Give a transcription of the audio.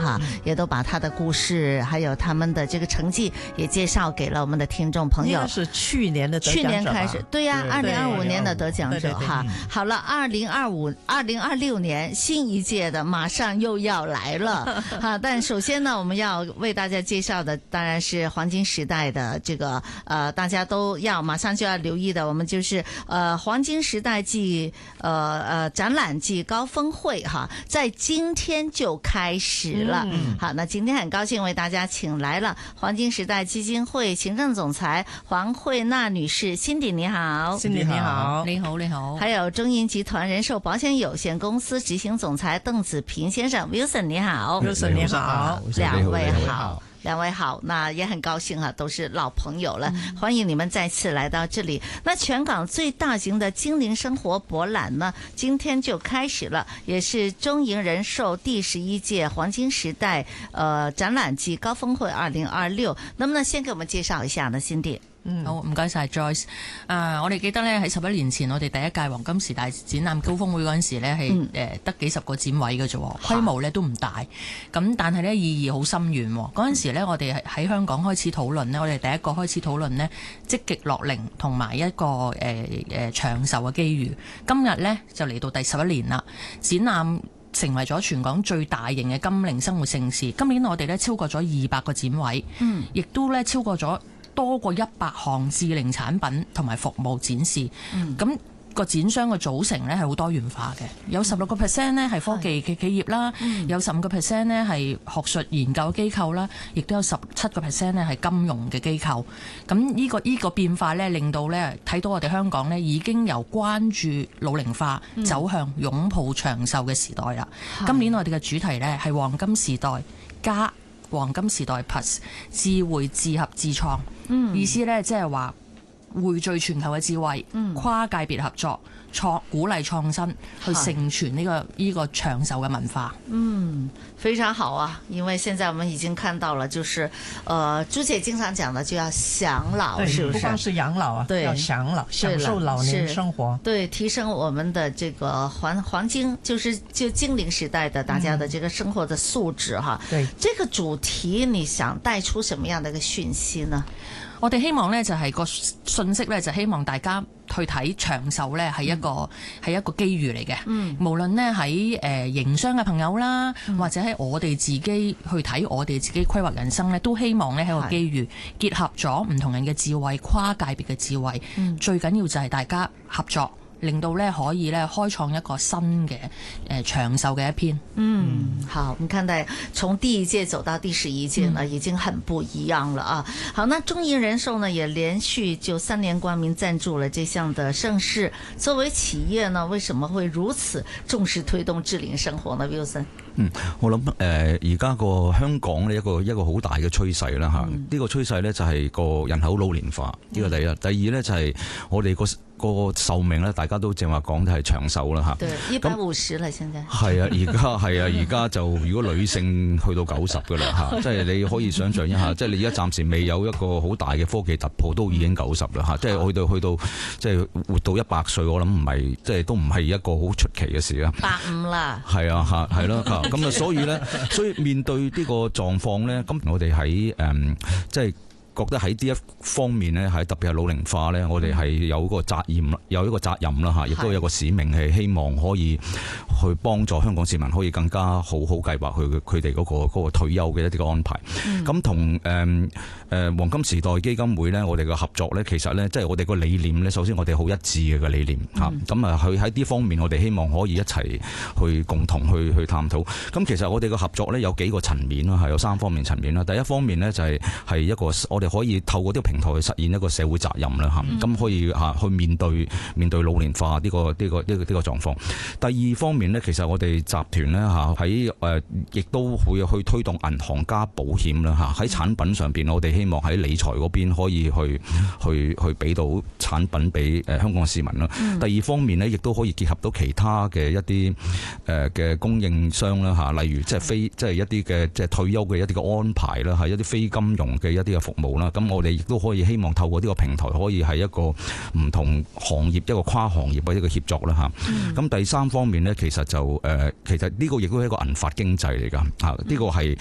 哈，也都把他的故事还有他们的这个成绩也介绍给了我们的听众朋友。 是去年的得奖者， 去年开始，对呀，2025年的得奖者哈。好了，2026年新一届的马上又要来了哈。但首先呢，我们要为大家介绍的当然是黄金时代的这个大家都要马上就要留意的，我们就是黄金时代暨展览暨高峰会哈，在今天就开始了。好，那今天很高兴为大家请来了黄金时代基金会行政总裁黄慧娜女士，Cindy你好。 Cindy 你好。 你好，你好。 还有中银集团人寿保险有限公司执行总裁邓子平先生 Wilson 你好。 Wilson 你好。 两位好。两位好，那也很高兴哈，都是老朋友了，欢迎你们再次来到这里。那全港最大型的精灵生活博览呢，今天就开始了，也是中银人壽第11屆黃金時代展覽暨高峰會2026。能不能先給我們介紹一下呢，Cindy？ 好，唔該晒 Joyce。我哋記得咧喺11年前，我哋第一屆黃金時代展覽高峰會嗰陣時咧係得幾十個展位嘅啫，規模咧都唔大。咁但係咧意義好深遠。嗰陣時咧，我哋喺香港開始討論咧，我哋第一個開始討論咧積極樂齡同埋一個長壽嘅機遇。今日咧就嚟到第11年啦，展覽成為咗全港最大型嘅金齡生活盛事。今年我哋咧超過咗200個展位，亦都咧超過咗多過100項智齡產品同埋服務展示，咁個展商嘅組成咧係好多元化嘅，有16% 咧係科技嘅企業啦，有15% 咧係學術研究機構啦，亦都有17% 咧係金融嘅機構。咁呢個變化咧，令到咧睇到我哋香港咧已經由關注老齡化走向擁抱長壽嘅時代啦。今年我哋嘅主題咧係黃金時代加黃金時代 Plus 智慧自合自創，意思咧即係話匯聚全球嘅智慧，跨界別合作，鼓勵創新，去承傳呢個長壽嘅文化。 非常好啊！因為現在我們已經看到了，就是朱姐經常講的，就要享老，是不是？ 不光是養老啊，對，要享老，享受老年生活， 對，提升我們的這個黃金，就精靈時代的大家的這個生活的素質哈。對，這個主題你想帶出什麼樣的一個訊息呢？ 我哋希望呢，就係個信息呢，就希望大家去睇長壽呢係一個機遇嚟嘅。無論呢喺營商嘅朋友啦，或者喺我哋自己去睇我哋自己規劃人生呢，都希望呢係個機遇，結合咗唔同人嘅智慧，跨界別嘅智慧。最緊要就係大家合作，令到呢可以呢開創一個新嘅長壽嘅一篇。 好，我們看待從第1屆走到第11屆呢，已經很不一樣了啊。好，那中銀人壽呢也連續就3年冠名贊助了這項的盛事。作為企業呢，為什麼會如此重視推動智齡生活呢 ，Wilson？ 我諗而家個香港呢一個好大嘅趨勢啦嚇，呢個趨勢呢就係個人口老年化，呢個第一。第二呢就係我哋個壽命咧，大家都正話講係長壽啦嚇。 對，150啦，現在。 係啊，而家就如果女性去到90㗎啦嚇，即係你可以想象一下，即係你而家暫時未有一個好大嘅科技突破，都已經90啦嚇，即係去到即係活到100歲，我諗唔係即係都唔係一個好出奇嘅事啦。 150啦。 係啊嚇，係咯嚇，咁啊所以面對呢個狀況咧，咁我哋喺即係覺得喺呢一方面咧，係特別係老齡化咧，我哋係有一個責任啦嚇，亦都有一個使命係希望可以去幫助香港市民可以更加好計劃佢哋嗰個退休嘅一啲嘅安排。咁同黃金時代基金會咧，我哋嘅合作咧，其實咧即係我哋個理念咧，首先我哋好一致嘅個理念嚇。咁啊，佢喺呢方面我哋希望可以一齊去共同去探討。咁其實我哋嘅合作咧有幾個層面啦，係有3方面層面啦。第一方面咧就係一個我哋可以透過呢個平台去實現一個社會責任啦嚇，咁可以去面對老年化呢個狀況。第二方面咧，其實我哋集團咧嚇喺亦都會去推動銀行加保險啦嚇，喺產品上邊我哋希望喺理財嗰邊可以去俾到產品俾香港市民啦。第二方面咧，亦都可以結合到其他嘅一啲嘅供應商啦嚇，例如即係一啲嘅即係退休嘅一啲嘅安排啦，係一啲非金融嘅一啲嘅服務啦。咁我哋亦都可以希望透過呢個平台，可以係一個唔同行業一個跨行業嘅一個協作啦嚇。咁第三方面咧，其實呢個亦都係一個銀髮經濟嚟㗎嚇。呢個係